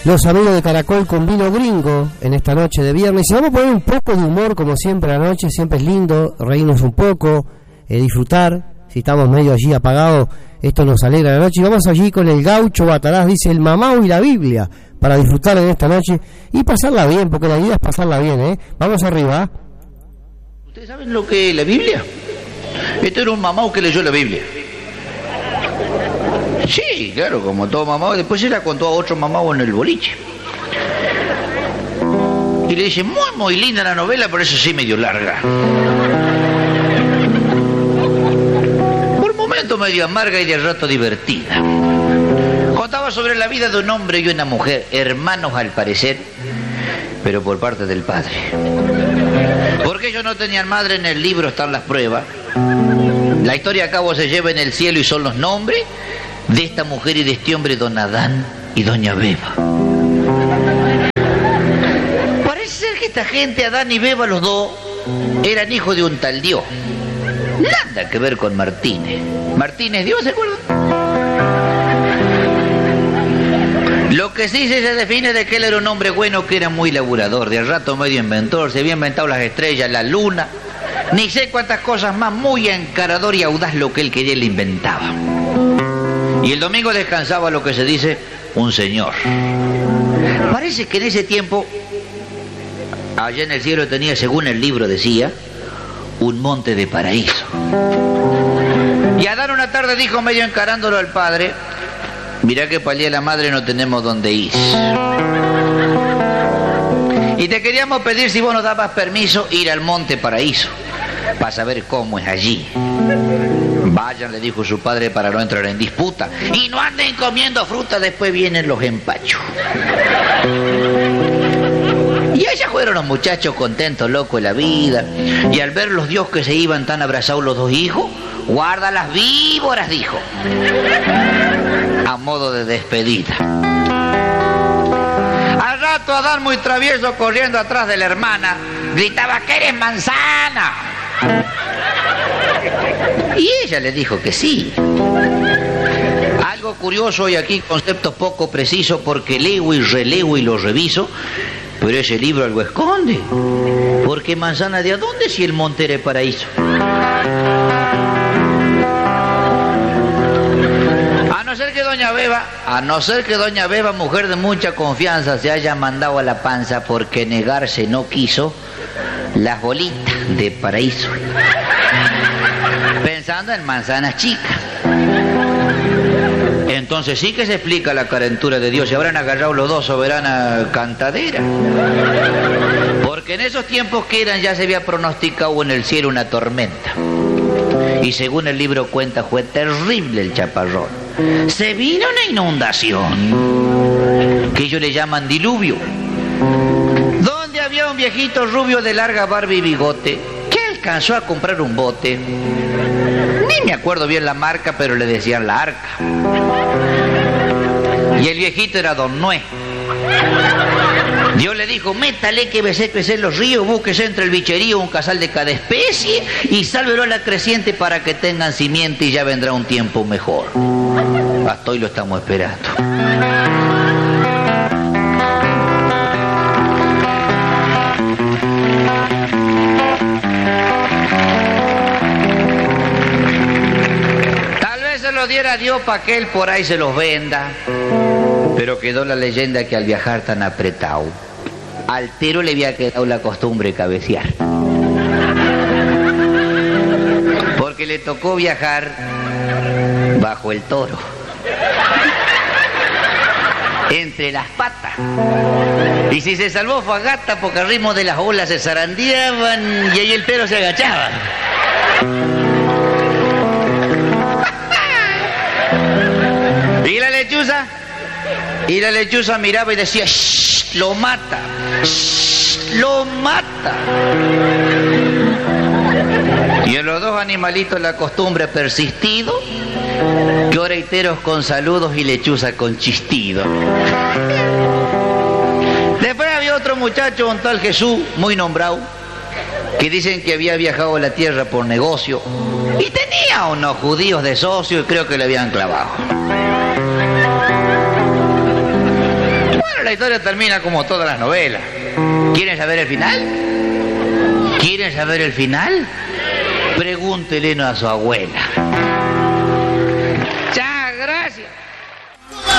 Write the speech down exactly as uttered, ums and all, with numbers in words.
los amigos de Caracol con vino gringo en esta noche de viernes. Y vamos a poner un poco de humor, como siempre, a la noche. Siempre es lindo reírnos un poco, eh, disfrutar. Si estamos medio allí apagados, esto nos alegra la noche. Y vamos allí con el gaucho Batarás, dice el Mamau y la Biblia, para disfrutar en esta noche y pasarla bien, porque la vida es pasarla bien, ¿eh? Vamos arriba. ¿Ustedes saben lo que es la Biblia? Este era un mamau que leyó la Biblia. Sí, claro, como todo mamau. Después se la contó a otro mamau en el boliche. Y le dice, muy, muy linda la novela, pero eso sí medio larga. Por momentos medio amarga y de rato divertida. Contaba sobre la vida de un hombre y una mujer, hermanos al parecer, pero por parte del padre. Porque ellos no tenían madre, en el libro están las pruebas. La historia a cabo se lleva en el cielo y son los nombres de esta mujer y de este hombre, don Adán y doña Beba. Parece ser que esta gente, Adán y Beba, los dos, eran hijos de un tal Dios. Nada que ver con Martínez. Martínez Dios, ¿se acuerdan? Lo que sí se define de que él era un hombre bueno, que era muy laburador, de al rato medio inventor, se había inventado las estrellas, la luna, ni sé cuántas cosas más, muy encarador y audaz lo que él quería, le inventaba. Y el domingo descansaba, lo que se dice, un señor. Parece que en ese tiempo, allá en el cielo tenía, según el libro decía, un monte de paraíso. Y Adán una tarde dijo, medio encarándolo al padre, mirá que para el día de la madre no tenemos dónde ir. Y te queríamos pedir si vos nos dabas permiso ir al monte paraíso, para saber cómo es allí. Vayan, le dijo su padre, para no entrar en disputa. Y no anden comiendo fruta, después vienen los empachos. Y allá fueron los muchachos contentos, locos de la vida. Y al ver los dios que se iban tan abrazados los dos hijos, guarda las víboras, dijo, a modo de despedida. Al rato Adán, muy travieso, corriendo atrás de la hermana, gritaba, ¿que eres manzana? Y ella le dijo que sí. Algo curioso, y aquí conceptos poco precisos, porque leo y releo y lo reviso, pero ese libro algo esconde. Porque manzana de a dónde si el monte era el paraíso. A no ser que doña Beba, a no ser que doña Beba, mujer de mucha confianza, se haya mandado a la panza porque negarse no quiso las bolitas de paraíso, pensando en manzanas chicas. Entonces sí que se explica la calentura de Dios. Se habrán agarrado los dos, soberana cantadera. Porque en esos tiempos que eran, ya se había pronosticado en el cielo una tormenta. Y según el libro cuenta, fue terrible el chaparrón. Se vino una inundación, que ellos le llaman diluvio, donde había un viejito rubio de larga barba y bigote, que alcanzó a comprar un bote. Ni me acuerdo bien la marca, pero le decían la Arca. Y el viejito era don Noé. Dios le dijo, métale que besé crecer los ríos, búsquese entre el bicherío un casal de cada especie y sálvelo a la creciente para que tengan simiente y ya vendrá un tiempo mejor. Hasta hoy lo estamos esperando. Tal vez se lo diera Dios para que él por ahí se los venda. Pero quedó la leyenda que al viajar tan apretado, al tero le había quedado la costumbre de cabecear. Porque le tocó viajar bajo el toro, entre las patas. Y si se salvó fue a gata, porque al ritmo de las olas se zarandeaban y ahí el tero se agachaba. ¿Y la lechuza? Y la lechuza miraba y decía, ¡shh! Lo mata, ¡shh! Lo mata. Y en los dos animalitos la costumbre ha persistido, que oreiteros con saludos y lechuza con chistido. Después había otro muchacho, un tal Jesús, muy nombrado, que dicen que había viajado a la tierra por negocio y tenía unos judíos de socio y creo que le habían clavado. la historia termina como todas las novelas. ¿Quieren saber el final? ¿Quieren saber el final? Pregúntele a su abuela.